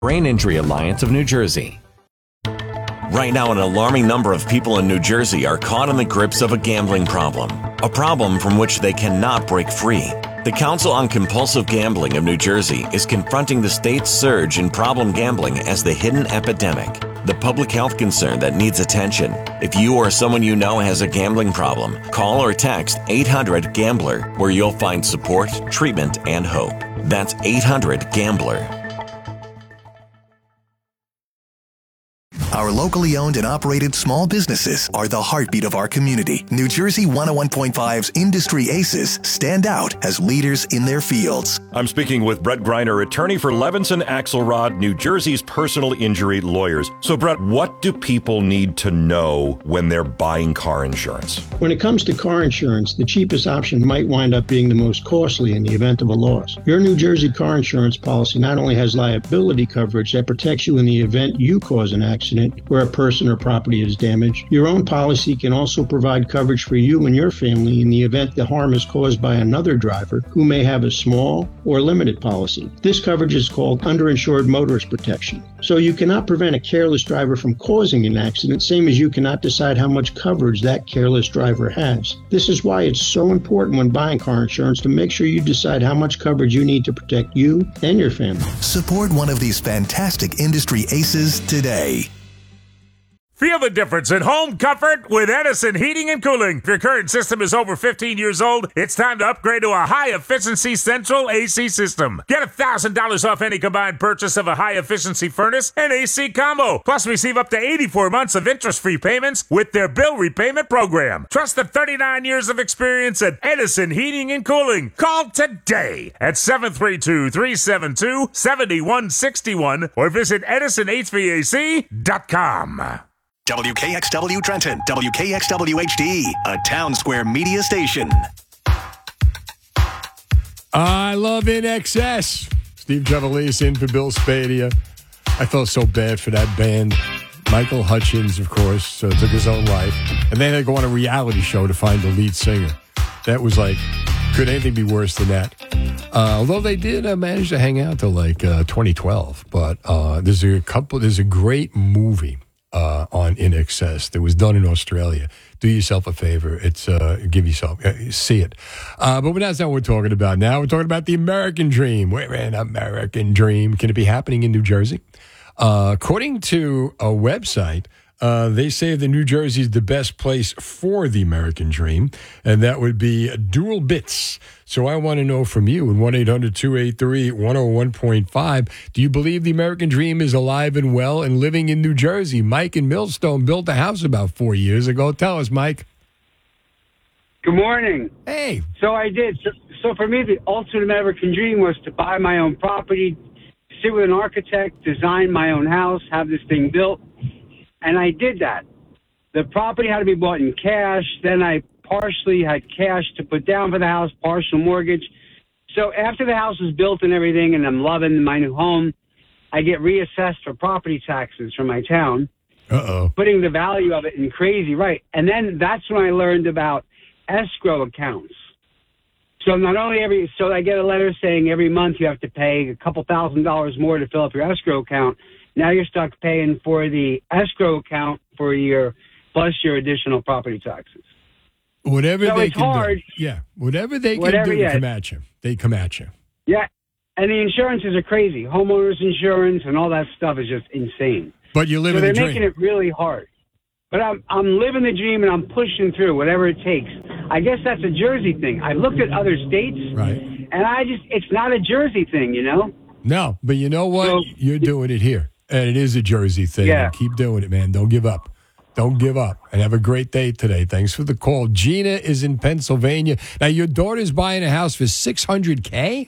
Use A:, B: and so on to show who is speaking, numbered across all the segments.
A: Brain Injury Alliance of New Jersey. Right now, an alarming number of people in New Jersey are caught in the grips of a gambling problem, a problem from which they cannot break free. The Council on Compulsive Gambling of New Jersey is confronting the state's surge in problem gambling as the hidden epidemic, the public health concern that needs attention. If you or someone you know has a gambling problem, call or text 800-GAMBLER, where you'll find support, treatment, and hope. That's 800-GAMBLER.
B: Our locally owned and operated small businesses are the heartbeat of our community. New Jersey 101.5's Industry Aces stand out as leaders in their fields.
C: I'm speaking with Brett Greiner, attorney for Levinson Axelrod, New Jersey's personal injury lawyers. So, Brett, what do people need to know when they're buying car insurance?
D: When it comes to car insurance, the cheapest option might wind up being the most costly in the event of a loss. Your New Jersey car insurance policy not only has liability coverage that protects you in the event you cause an accident where a person or property is damaged, your own policy can also provide coverage for you and your family in the event the harm is caused by another driver who may have a small or limited policy. This coverage is called underinsured motorist protection. So you cannot prevent a careless driver from causing an accident, same as you cannot decide how much coverage that careless driver has. This is why it's so important when buying car insurance to make sure you decide how much coverage you need to protect you and your family.
B: Support one of these fantastic industry aces today.
E: Feel the difference in home comfort with Edison Heating and Cooling. If your current system is over 15 years old, it's time to upgrade to a high-efficiency central AC system. Get $1,000 off any combined purchase of a high-efficiency furnace and AC combo. Plus, receive up to 84 months of interest-free payments with their bill repayment program. Trust the 39 years of experience at Edison Heating and Cooling. Call today at 732-372-7161 or visit EdisonHVAC.com.
B: WKXW Trenton, WKXW HD, a Town Square media station.
F: I love In Excess. Steve Trevelise in for Bill Spadia. I felt so bad for that band. Michael Hutchins, of course, took his own life. And then they go on a reality show to find the lead singer. That was like, could anything be worse than that? Although they did manage to hang out till like 2012. But there's a great movie on In Excess that was done in Australia. Do yourself a favor. It's see it. But that's not what we're talking about now. We're talking about the American dream. We're an American dream. Can it be happening in New Jersey? According to a website, they say that New Jersey is the best place for the American dream, and that would be Dual Bits. So I want to know from you in 1-800-283-101.5, do you believe the American dream is alive and well and living in New Jersey? Mike in Millstone built a house about 4 years ago. Tell us, Mike.
G: Good morning.
F: Hey.
G: So I did. So for me, the ultimate American dream was to buy my own property, sit with an architect, design my own house, have this thing built. And I did that. The property had to be bought in cash. Then I partially had cash to put down for the house, partial mortgage. So after the house is built and everything, and I'm loving my new home, I get reassessed for property taxes from my town. Putting the value of it in crazy, right? And then that's when I learned about escrow accounts. So not only so I get a letter saying every month you have to pay a couple $1,000s more to fill up your escrow account. Now you're stuck paying for the escrow account for a year plus your additional property taxes.
F: Whatever
G: so
F: they
G: it's
F: can
G: hard.
F: do. Yeah, whatever they can do to come at you. They come at you.
G: Yeah, and the insurances are crazy. Homeowners insurance and all that stuff is just insane.
F: But you're living
G: the
F: dream.
G: They're making it really hard. But I'm living the dream and I'm pushing through whatever it takes. I guess that's a Jersey thing. I looked at other states,
F: right?
G: And it's not a Jersey thing, you know?
F: No, but you know what?
G: So,
F: you're doing it here. And it is a Jersey thing.
G: Yeah.
F: And keep doing it, man. Don't give up. Don't give up. And have a great day today. Thanks for the call. Gina is in Pennsylvania. Now, your daughter's buying a house for $600K?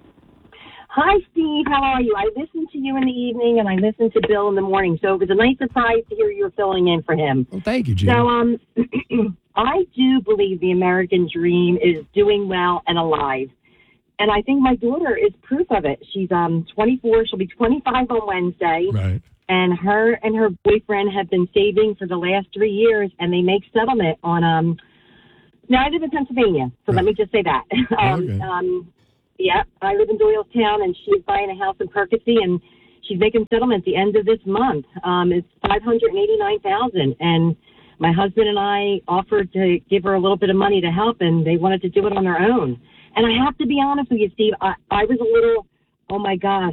H: Hi, Steve. How are you? I listen to you in the evening, and I listen to Bill in the morning. So it was a nice surprise to hear you were filling in for him.
F: Well, thank you, Gina.
H: So I do believe the American dream is doing well and alive. And I think my daughter is proof of it. She's 24. She'll be 25 on Wednesday.
F: Right.
H: And her and her boyfriend have been saving for the last 3 years, and they make settlement on now, I live in Pennsylvania, so let me just say that.
F: Okay.
H: Yeah, I live in Doylestown, and she's buying a house in Percy, and she's making settlement at the end of this month. It's $589,000, and my husband and I offered to give her a little bit of money to help, and they wanted to do it on their own. And I have to be honest with you, Steve, I was a little, oh my gosh,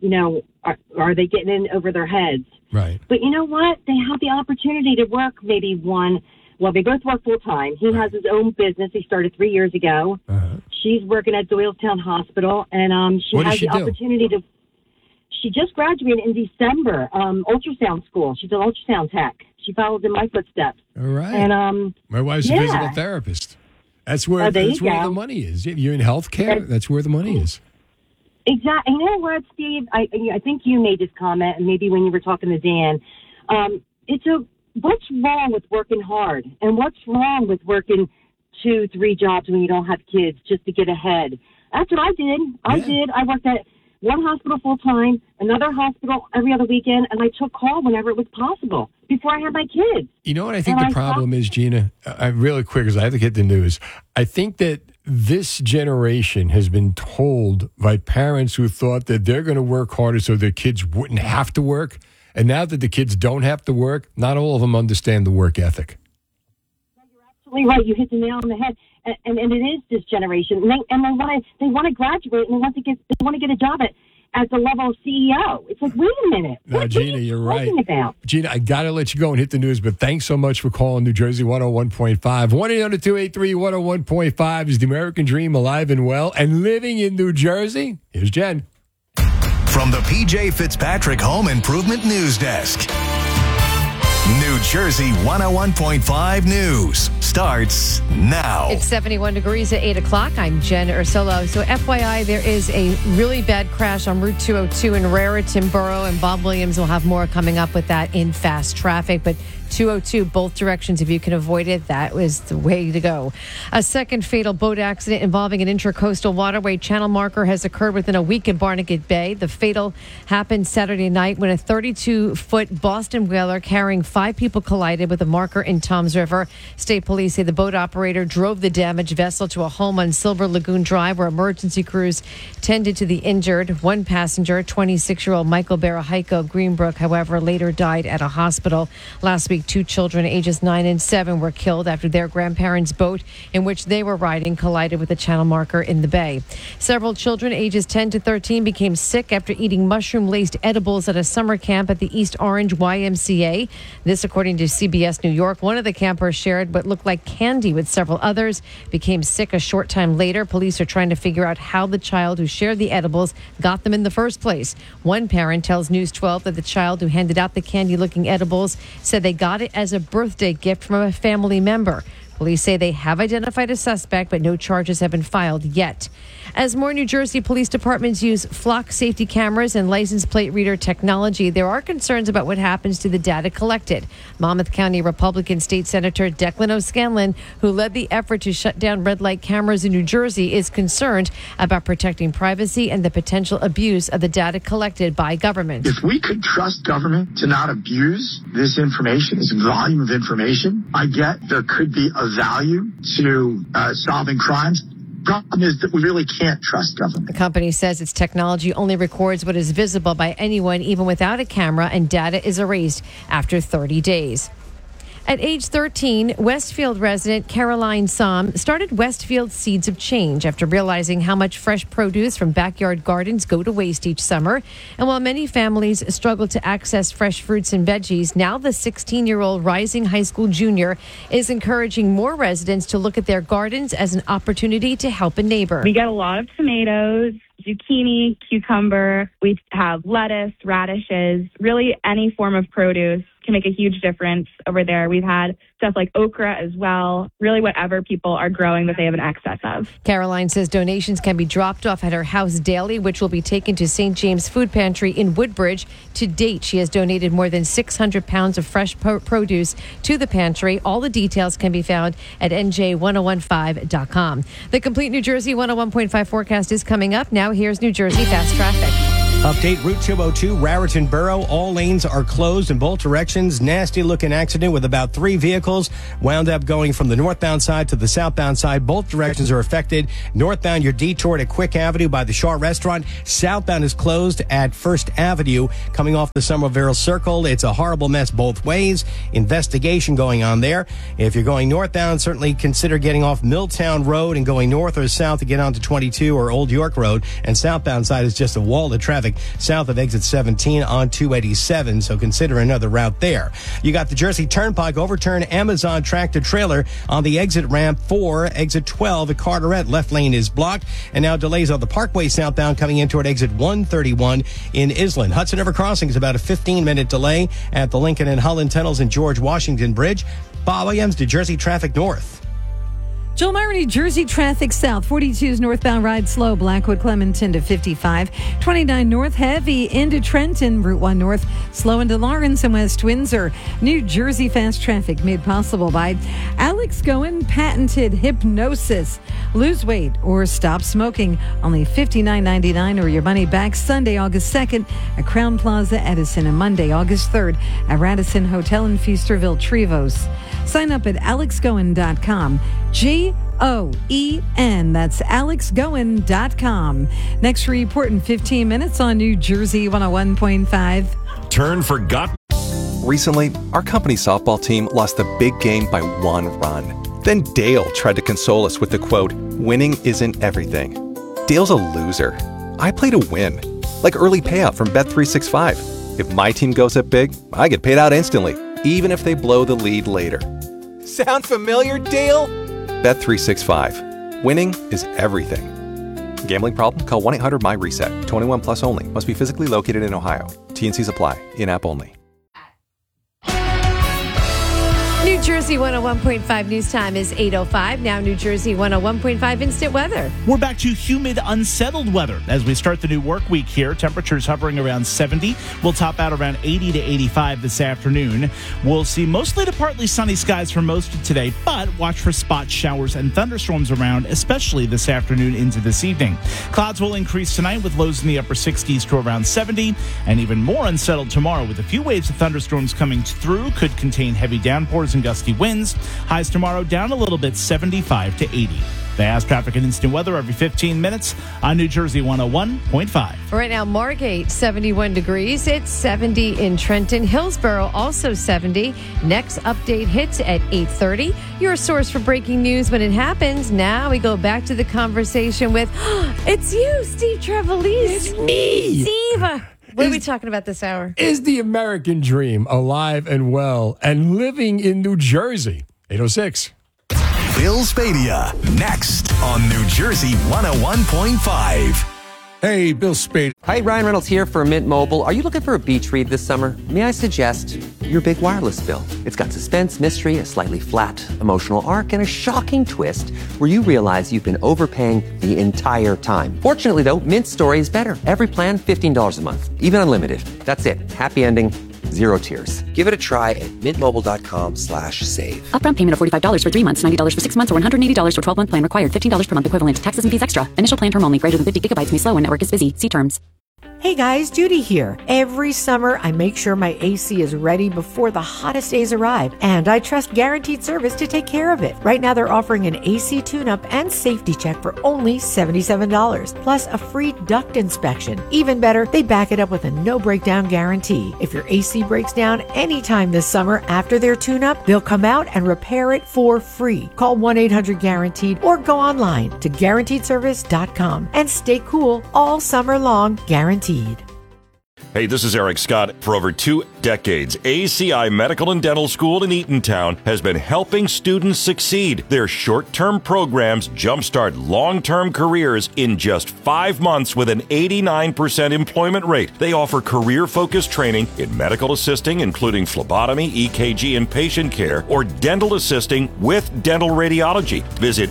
H: are they getting in over their heads?
F: Right.
H: But you know what? They have the opportunity to work maybe they both work full time. He has his own business. He started 3 years ago. Uh-huh. She's working at Doylestown Hospital, and she has the opportunity to. She just graduated in December, ultrasound school. She's an ultrasound tech. She follows in my footsteps.
F: All right.
H: And
F: my wife's a physical therapist. That's where the money is. You're in healthcare. That's where the money is.
H: Exactly. You know what, Steve? I think you made this comment, and maybe when you were talking to Dan. What's wrong with working hard? And what's wrong with working 2-3 jobs when you don't have kids just to get ahead? That's what I did. I worked at one hospital full time, another hospital every other weekend, and I took call whenever it was possible before I had my kids.
F: You know what I think the problem is, Gina? Really quick, because I have to get the news. I think that this generation has been told by parents who thought that they're going to work harder so their kids wouldn't have to work. And now that the kids don't have to work, not all of them understand the work ethic.
H: You're absolutely right. You hit the nail on the head. And it is this generation. And they want to graduate, and they want to get a job at the level of CEO. It's like, wait a minute.
F: No, Gina, you're right. About? Gina, I got to let you go and hit the news, but thanks so much for calling New Jersey 101.5. 1-800-283-101.5 is the American dream alive and well and living in New Jersey. Here's Jen.
B: From the PJ Fitzpatrick Home Improvement News Desk. New Jersey 101.5 News starts now.
I: It's 71 degrees at 8 o'clock. I'm Jen Ursullo. So FYI, there is a really bad crash on Route 202 in Raritan Borough, and Bob Williams will have more coming up with that in fast traffic. But 202, both directions, if you can avoid it, that was the way to go. A second fatal boat accident involving an intracoastal waterway channel marker has occurred within a week in Barnegat Bay. The fatal happened Saturday night when a 32-foot Boston whaler carrying 5 people collided with a marker in Toms River. State police say the boat operator drove the damaged vessel to a home on Silver Lagoon Drive where emergency crews tended to the injured. One passenger, 26-year-old Michael Barahaiko of Greenbrook, however, later died at a hospital. Last week, 2 children ages 9 and 7 were killed after their grandparents' boat in which they were riding collided with a channel marker in the bay. Several children ages 10 to 13 became sick after eating mushroom-laced edibles at a summer camp at the East Orange YMCA. This, according to CBS New York. One of the campers shared what looked like candy with several others, became sick a short time later. Police are trying to figure out how the child who shared the edibles got them in the first place. One parent tells News 12 that the child who handed out the candy-looking edibles said they got it as a birthday gift from a family member. Police say they have identified a suspect, but no charges have been filed yet. As more New Jersey police departments use flock safety cameras and license plate reader technology, there are concerns about what happens to the data collected. Monmouth County Republican State Senator Declan O'Scanlan, who led the effort to shut down red light cameras in New Jersey, is concerned about protecting privacy and the potential abuse of the data collected by government.
J: If we could trust government to not abuse this information, this volume of information, I get there could be a value to solving crimes. Problem is that we really can't trust government.
I: The company says its technology only records what is visible by anyone, even without a camera, and data is erased after 30 days. At age 13, Westfield resident Caroline Somm started Westfield Seeds of Change after realizing how much fresh produce from backyard gardens go to waste each summer. And while many families struggle to access fresh fruits and veggies, now the 16-year-old rising high school junior is encouraging more residents to look at their gardens as an opportunity to help a neighbor.
K: We get a lot of tomatoes, zucchini, cucumber. We have lettuce, radishes, really any form of produce can make a huge difference over there. We've had stuff like okra as well, really whatever people are growing that they have an excess of.
I: Caroline says donations can be dropped off at her house daily, which will be taken to St. James Food Pantry in Woodbridge. To date, she has donated more than 600 pounds of fresh produce to the pantry. All the details can be found at NJ1015.com. The complete New Jersey 101.5 forecast is coming up. Now here's New Jersey Fast Traffic.
L: Update Route 202, Raritan Borough. All lanes are closed in both directions. Nasty looking accident with about 3 vehicles wound up going from the northbound side to the southbound side. Both directions are affected. Northbound, you're detoured at Quick Avenue by the Shaw Restaurant. Southbound is closed at First Avenue coming off the Somerville Circle. It's a horrible mess both ways. Investigation going on there. If you're going northbound, certainly consider getting off Milltown Road and going north or south to get onto 22 or Old York Road. And southbound side is just a wall of traffic south of exit 17 on 287, so consider another route there. You got the Jersey Turnpike overturn Amazon tractor trailer on the exit ramp for exit 12 at Carteret. Left lane is blocked, and now delays on the Parkway southbound coming in toward exit 131 in Island. Hudson River Crossing is about a 15-minute delay at the Lincoln and Holland Tunnels and George Washington Bridge. Bob Williams, New Jersey Traffic North.
M: Joel Meyer, New Jersey traffic south. 42's northbound ride slow. Blackwood Clementon to 55. 29 north heavy into Trenton. Route 1 north slow into Lawrence and West Windsor. New Jersey fast traffic made possible by Alex Goen patented hypnosis. Lose weight or stop smoking. Only $59.99 or your money back. Sunday, August 2nd at Crown Plaza, Edison, and Monday, August 3rd at Radisson Hotel in Feasterville, Trevose. Sign up at alexgoen.com. Goen. That's alexgoen.com. Next report in 15 minutes on New Jersey 101.5.
C: Turn forgotten.
N: Recently, our company softball team lost the big game by 1 run. Then Dale tried to console us with the quote, "Winning isn't everything." Dale's a loser. I play to win. Like early payout from Bet365. If my team goes up big, I get paid out instantly, even if they blow the lead later. Sound familiar, Dale? Bet365. Winning is everything. Gambling problem? Call 1-800-MY-RESET. 21 plus only. Must be physically located in Ohio. T&Cs apply. In-app only.
I: New Jersey 101.5 news time is 8:05. Now New Jersey 101.5 instant weather.
O: We're back to humid, unsettled weather as we start the new work week here. Temperatures hovering around 70. We'll top out around 80 to 85 this afternoon. We'll see mostly to partly sunny skies for most of today, but watch for spot showers and thunderstorms around, especially this afternoon into this evening. Clouds will increase tonight with lows in the upper 60s to around 70, and even more unsettled tomorrow with a few waves of thunderstorms coming through. Could contain heavy downpours and gusty winds. Highs tomorrow down a little bit, 75 to 80. Fast traffic and instant weather every 15 minutes on New Jersey 101.5.
I: Right now, Margate, 71 degrees. It's 70 in Trenton. Hillsborough, also 70. Next update hits at 8:30. Your source for breaking news when it happens. Now we go back to the conversation with, it's you, Steve Trevelise.
F: It's me.
I: Steve. What are we talking about this hour?
F: Is the American dream alive and well and living in New Jersey? 806.
B: Bill Spadia, next on New Jersey 101.5.
F: Hey, Bill Spade.
P: Hi, Ryan Reynolds here for Mint Mobile. Are you looking for a beach read this summer? May I suggest your big wireless bill? It's got suspense, mystery, a slightly flat emotional arc, and a shocking twist where you realize you've been overpaying the entire time. Fortunately, though, Mint's story is better. Every plan, $15 a month, even unlimited. That's it. Happy ending. Zero tears. Give it a try at mintmobile.com/save.
Q: Upfront payment of $45 for 3 months, $90 for 6 months, or $180 for 12-month plan required. $15 per month equivalent. Taxes and fees extra. Initial plan term only. Greater than 50 gigabytes may slow and network is busy. See terms.
R: Hey guys, Judy here. Every summer, I make sure my AC is ready before the hottest days arrive, and I trust Guaranteed Service to take care of it. Right now, they're offering an AC tune-up and safety check for only $77, plus a free duct inspection. Even better, they back it up with a no-breakdown guarantee. If your AC breaks down anytime this summer after their tune-up, they'll come out and repair it for free. Call 1-800-GUARANTEED or go online to GuaranteedService.com and stay cool all summer long, guaranteed.
C: Hey, this is Eric Scott. For over 2 decades, ACI Medical and Dental School in Eatontown has been helping students succeed. Their short-term programs jumpstart long-term careers in just 5 months with an 89% employment rate. They offer career-focused training in medical assisting, including phlebotomy, EKG, and patient care, or dental assisting with dental radiology. Visit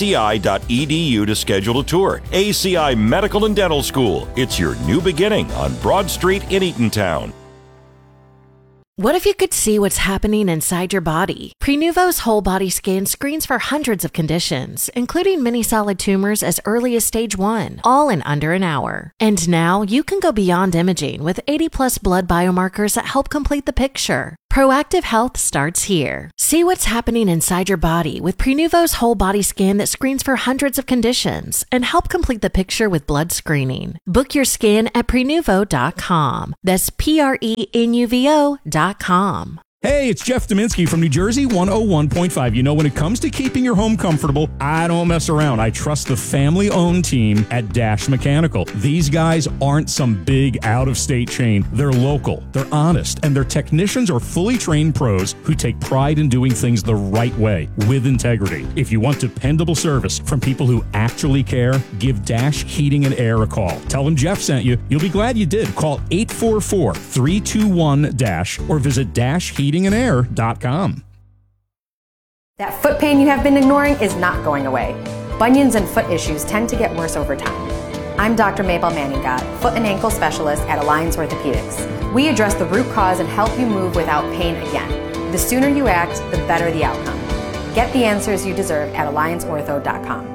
C: aci.edu to schedule a tour. ACI Medical and Dental School. It's your new beginning on Broad Street in Eatontown.
S: What if you could see what's happening inside your body? Prenuvo's whole body scan screens for hundreds of conditions, including many solid tumors as early as stage 1, all in under an hour. And now you can go beyond imaging with 80+ blood biomarkers that help complete the picture. Proactive health starts here. See what's happening inside your body with Prenuvo's whole body scan that screens for hundreds of conditions and help complete the picture with blood screening. Book your scan at Prenuvo.com. That's Prenuvo.com.
T: Hey, it's Jeff Dominski from New Jersey 101.5. You know, when it comes to keeping your home comfortable, I don't mess around. I trust the family-owned team at Dash Mechanical. These guys aren't some big out-of-state chain. They're local, they're honest, and their technicians are fully trained pros who take pride in doing things the right way, with integrity. If you want dependable service from people who actually care, give Dash Heating and Air a call. Tell them Jeff sent you. You'll be glad you did. Call 844-321-DASH or visit DashHeatingandAir.com.
U: That foot pain you have been ignoring is not going away. Bunions and foot issues tend to get worse over time. I'm Dr. Mabel Manningot, foot and ankle specialist at Alliance Orthopedics. We address the root cause and help you move without pain again. The sooner you act, the better the outcome. Get the answers you deserve at AllianceOrtho.com.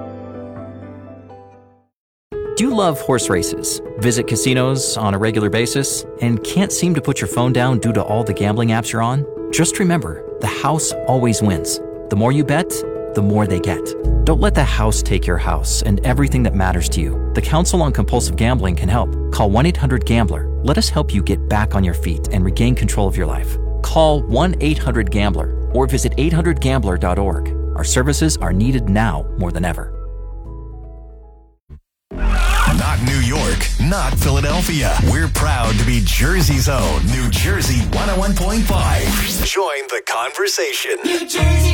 V: Do you love horse races, visit casinos on a regular basis, and can't seem to put your phone down due to all the gambling apps you're on? Just remember, the house always wins. The more you bet, the more they get. Don't let the house take your house and everything that matters to you. The Council on Compulsive Gambling can help. Call 1-800-GAMBLER. Let us help you get back on your feet and regain control of your life. Call 1-800-GAMBLER or visit 800gambler.org. Our services are needed now more than ever.
B: Not New York, not Philadelphia. We're proud to be Jersey's own New Jersey 101.5. Join the conversation.
W: New Jersey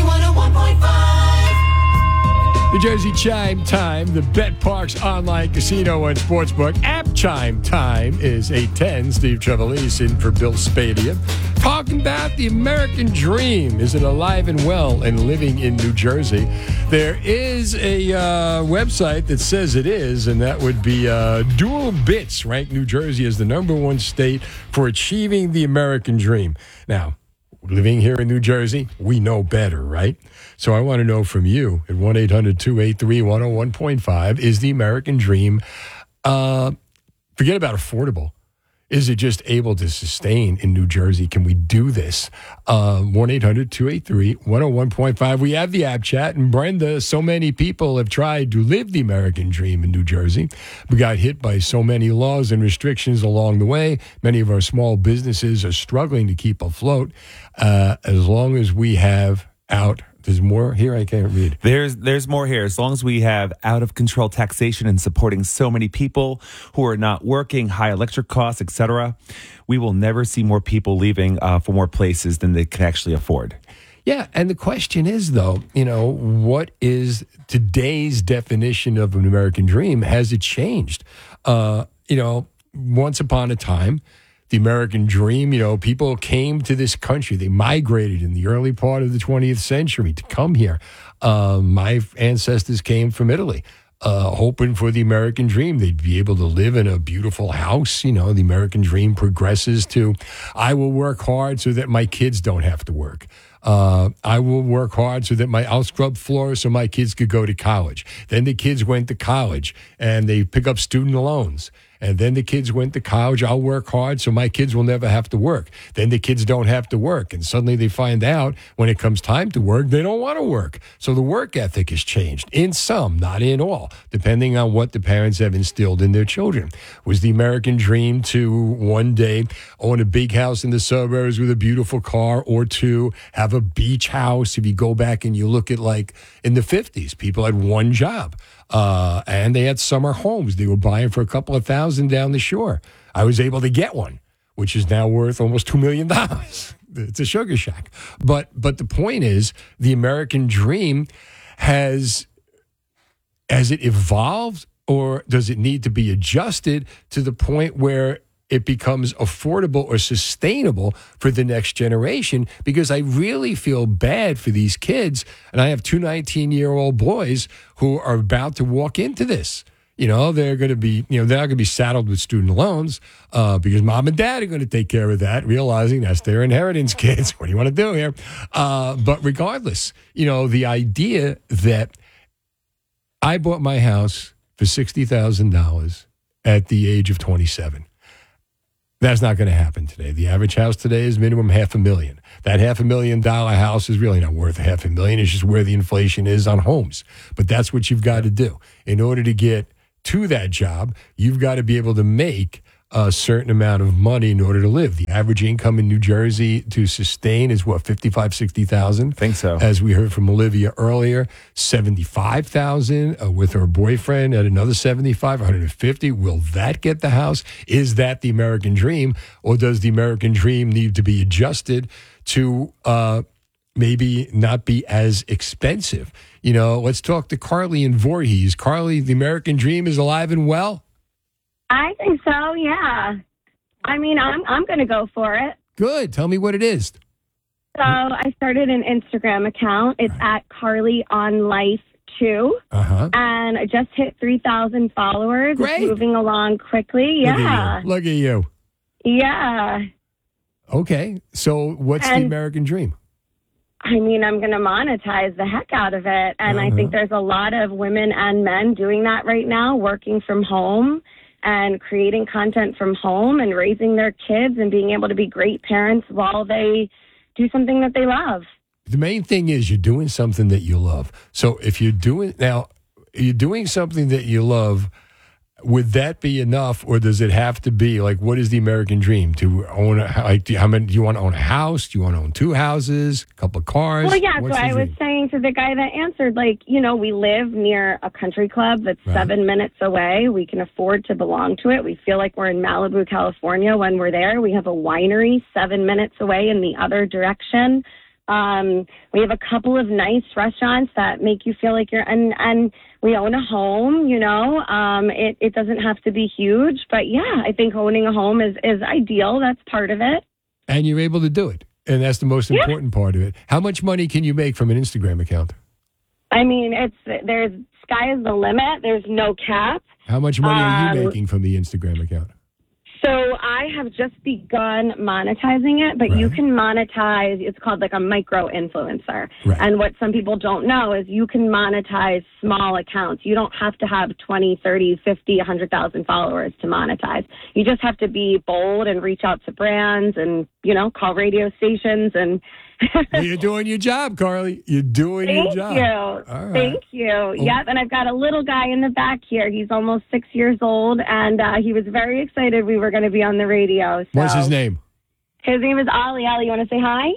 W: 101.5.
F: New Jersey Chime Time, the Bet Parks online casino and sportsbook app. Chime Time is 8:10. Steve Trevelise in for Bill Spadia. Talking about the American dream. Is it alive and well and living in New Jersey? There is a website that says it is, and that would be Dual Bits, ranked New Jersey as the #1 state for achieving the American dream. Now, living here in New Jersey, we know better, right? So I want to know from you at 1-800-283-101.5, is the American dream, forget about affordable. Is it just able to sustain in New Jersey? Can we do this? 1-800-283-101.5. We have the app chat. And Brenda, so many people have tried to live the American dream in New Jersey. We got hit by so many laws and restrictions along the way. Many of our small businesses are struggling to keep afloat. As long as we have there's more here I can't read.
X: There's more here. As long as we have out-of-control taxation and supporting so many people who are not working, high electric costs, etc., we will never see more people leaving for more places than they can actually afford.
F: Yeah, and the question is, though, what is today's definition of an American dream? Has it changed? Once upon a time, the American dream, people came to this country. They migrated in the early part of the 20th century to come here. My ancestors came from Italy, hoping for the American dream. They'd be able to live in a beautiful house. The American dream progresses to, I will work hard so that my kids don't have to work. I will work hard so that I'll scrub floors so my kids could go to college. Then the kids went to college and they pick up student loans. And then the kids went to college. I'll work hard so my kids will never have to work. Then the kids don't have to work. And suddenly they find out when it comes time to work, they don't want to work. So the work ethic has changed in some, not in all, depending on what the parents have instilled in their children. Was the American dream to one day own a big house in the suburbs with a beautiful car, or to have a beach house? If you go back and you look at like in the 50s, people had one job. And they had summer homes they were buying for a couple of $1,000 down the shore. I was able to get one, which is now worth almost $2 million. It's a sugar shack. But the point is, the American dream has it evolved, or does it need to be adjusted to the point where it becomes affordable or sustainable for the next generation? Because I really feel bad for these kids. And I have two 19-year-old boys who are about to walk into this. They're going to be, they're not going to be saddled with student loans because mom and dad are going to take care of that, realizing that's their inheritance, kids. What do you want to do here? But regardless, the idea that I bought my house for $60,000 at the age of 27. That's not going to happen today. The average house today is minimum $500,000. That $500,000 house is really not worth $500,000. It's just where the inflation is on homes. But that's what you've got to do. In order to get to that job, you've got to be able to make a certain amount of money in order to live. The average income in New Jersey to sustain is what, 55, 60,000?
X: Think so.
F: As we heard from Olivia earlier, 75,000 with her boyfriend at another 75, 150. Will that get the house? Is that the American dream? Or does the American dream need to be adjusted to maybe not be as expensive? Let's talk to Carly in Voorhees. Carly, the American dream is alive and well?
A: I think so, yeah. I mean, I'm going to go for it.
F: Good. Tell me what it is.
A: So I started an Instagram account. It's at Carly on Life 2.
F: Uh-huh.
A: And I just hit 3,000 followers.
F: Great.
A: It's moving along quickly. Yeah.
F: Look at you.
A: Yeah.
F: Okay. So what's the American dream?
A: I mean, I'm going to monetize the heck out of it. And I think there's a lot of women and men doing that right now, working from home and creating content from home and raising their kids and being able to be great parents while they do something that they love.
F: The main thing is you're doing something that you love. So if you're doing something that you love, would that be enough, or does it have to be like, what is the American dream? To own do you want to own a house? Do you want to own 2 houses, a couple of cars?
A: Well, yeah.
F: What's
A: So
F: the
A: I was saying to the guy that answered, we live near a country club that's 7 minutes away. We can afford to belong to it. We feel like we're in Malibu, California when we're there. We have a winery 7 minutes away in the other direction. We have a couple of nice restaurants that make you feel like and we own a home, it doesn't have to be huge, but yeah, I think owning a home is ideal. That's part of it.
F: And you're able to do it. And that's the most important part of it. How much money can you make from an Instagram account?
A: I mean, there's sky is the limit. There's no cap.
F: How much money are you making from the Instagram account?
A: So I have just begun monetizing it, but you can monetize, it's called like a micro influencer.
F: Right.
A: And what some people don't know is you can monetize small accounts. You don't have to have 20, 30, 50, 100,000 followers to monetize. You just have to be bold and reach out to brands and, call radio stations and
F: You're doing your job, Carly. You're doing your job.
A: Thank you. Thank you. Yep, and I've got a little guy in the back here. He's almost 6 years old, and he was very excited we were going to be on the radio. So.
F: What's his name?
A: His name is Ollie. Ollie, you want to say hi?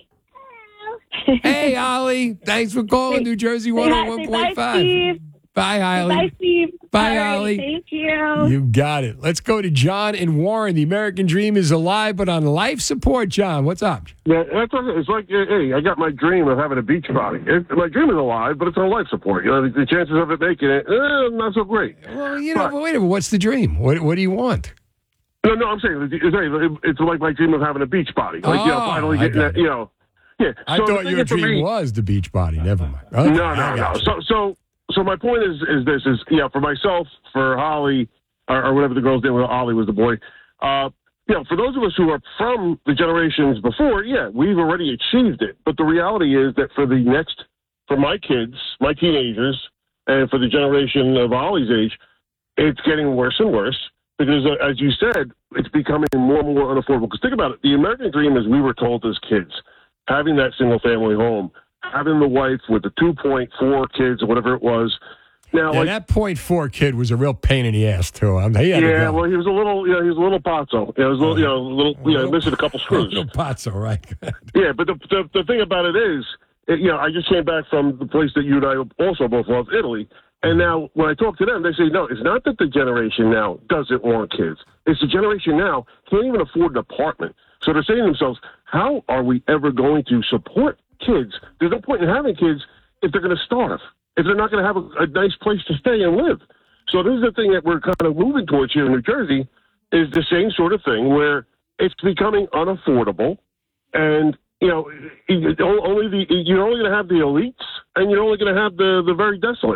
F: Hey, Ollie. Thanks for calling New Jersey 101.5.
A: Bye, Steve.
F: Bye, Ollie.
A: Bye, Steve.
F: Bye,
A: All right,
F: Ollie.
A: Thank you.
F: You got it. Let's go to John in Warren. The American dream is alive, but on life support. John, what's up?
D: Yeah, it's like, hey, I got my dream of having a beach body. My dream is alive, but it's on life support. The chances of it making it, not so great.
F: Well, but wait a minute. What's the dream? What do you want?
D: No, I'm saying it's like my dream of having a beach body. Like, finally getting that, Yeah.
F: I thought your dream was the beach body. Never mind. Okay,
D: No. So my point is this for myself, for Holly, or whatever the girl's name was, Ollie was the boy. For those of us who are from the generations before, we've already achieved it. But the reality is that for my kids, my teenagers, and for the generation of Ollie's age, it's getting worse and worse because, as you said, it's becoming more and more unaffordable. Because think about it, the American dream, as we were told as kids, having that single-family home, having the wife with the 2.4 kids or whatever it was. Now,
F: that 0.4 kid was a real pain in the ass too.
D: Well, he was a little, he was a little pazzo. He was a little, missing a couple screws.
F: A little pazzo, right?
D: Yeah, but the thing about it is, I just came back from the place that you and I also both love, Italy. And now when I talk to them, they say, no, it's not that the generation now doesn't want kids. It's the generation now can't even afford an apartment. So they're saying to themselves, how are we ever going to support kids? There's no point in having kids if they're going to starve, if they're not going to have a nice place to stay and live. So this is the thing that we're kind of moving towards here in New Jersey, is the same sort of thing where it's becoming unaffordable. And, you're only going to have the elites, and you're only going to have the very desolate.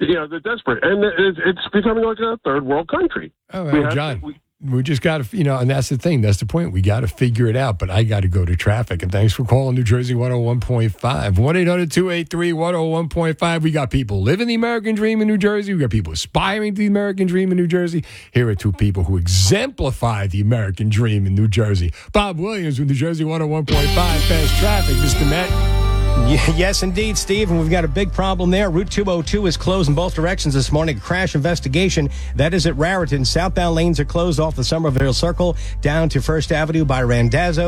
D: they're desperate, and it's becoming like a third world country.
F: Oh, well, John, we just got to, and that's the thing. That's the point. We got to figure it out. But I got to go to traffic. And thanks for calling New Jersey 101.5. 1-800-283-101.5. We got people living the American dream in New Jersey. We got people aspiring to the American dream in New Jersey. Here are two people who exemplify the American dream in New Jersey. Bob Williams with New Jersey 101.5. Fast traffic, Mr. Matt.
L: Yes, indeed, Steve, and we've got a big problem there. Route 202 is closed in both directions this morning. Crash investigation. That is at Raritan. Southbound lanes are closed off the Somerville Circle down to First Avenue by Randazzo.